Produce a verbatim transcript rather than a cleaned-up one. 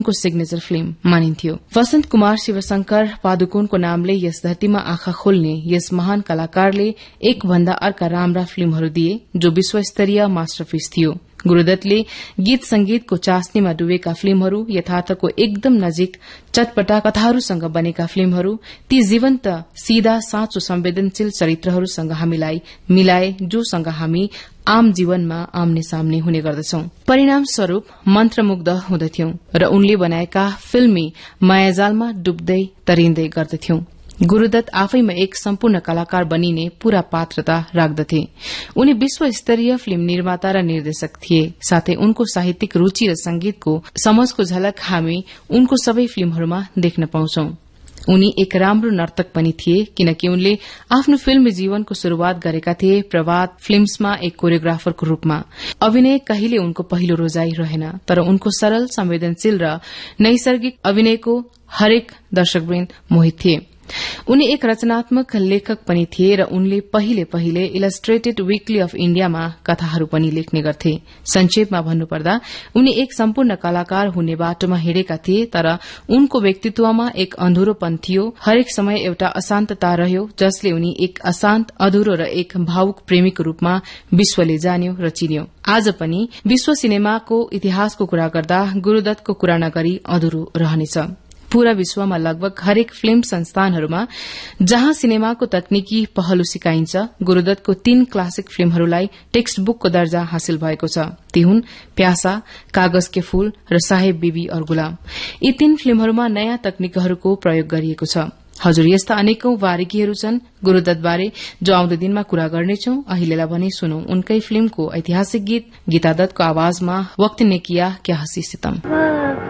को signature film मानिन्थ्यो। वसन्त कुमार शिवशंकर पादुकोणको नामले यस धरतीमा आँखा खोल्ने यस महान कलाकारले एक भन्दा अर्का राम्रा फिल्महरू दिए जो विश्वस्तरीय मास्टरपीस थियो। गुरूदत्तले गीत संगीतको चासनीमा डुबेका फिल्महरू, यथार्थको एकदम नजिक चटपटा कथाहरूसँग बनेका फिल्महरू, ती जीवन्त सीधा साँचो संवेदनशील चरित्रहरूसँग हामीलाई मिलाए जोसँग हामी आम जीवनमा आम्ने सामने हुने गर्दछौं। परिणाम स्वरूप मन्त्रमुग्ध हुँदथ्यौं र उनले बनाएका फिल्मी मायाजालमा डुब्दै तरिँदै गर्दथ्यौं। गुरूदत्त आफैमा एक सम्पूर्ण कलाकार बनिने पूरा पात्रता राख्दथे। उनी विश्वस्तरीय फिल्म निर्माता र निर्देशक थिए। साथै उनको साहित्यिक रूचि र संगीतको समझको झलक हामी उनको सबै फिल्महरूमा देख्न पाउँछौं। उनी एक राम्रो नर्तक पनि थिए किनकि उनले आफ्नो फिल्मी जीवनको शुरूआत गरेका थिए प्रभात फिल्म्समा एक कोरियोग्राफरको रूपमा। अभिनय कहिले उनको पहिलो रोजाई रहेन, तर उनको सरल, संवेदनशील र नैसर्गिक अभिनयको हरेक दर्शकवृन्द मोहित थिए। उनी एक रचनात्मक लेखक पनि थिए र उनले पहिले पहिले इलस्ट्रेटेड वीकली अफ इण्डियामा कथाहरू पनि लेख्ने गर्थे। संक्षेपमा भन्नुपर्दा उनी एक सम्पूर्ण कलाकार हुने बाटोमा हिँडेका थिए, तर उनको व्यक्तित्वमा एक अधूरोपन थियो। हरेक समय एउटा अशान्तता रह्यो जसले उनी एक अशान्त, अधूरो र एक भावुक प्रेमीको रूपमा विश्वले जान्यो र चिन्यो। आज पनि विश्व सिनेमाको इतिहासको कुरा गर्दा गुरूदत्तको कुरा नगरी अधूरो रहनेछ। पूरा विश्वमा लगभग हरेक फिल्म संस्थानहरूमा जहाँ सिनेमाको तकनिकी पहलु सिकाइन्छ, गुरूदत्तको तीन क्लासिक फिल्महरूलाई टेक्स्ट बुकको दर्जा हासिल भएको छ। ती हुन् प्यासा, कागज के फूल र साहेब बीबी और गुलाम। यी तीन फिल्महरूमा नयाँ तकनिकहरूको प्रयोग गरिएको छ। हजुर, यस्ता अनेकौं बारेकीहरू छन् गुरूदत्तबारे जो आउँदो दिनमा कुरा गर्नेछौं। अहिलेलाई भने सुनौं उनकै फिल्मको ऐतिहासिक गीत गीता दत्तको आवाजमा वक्त ने किया क्या हसी सितम।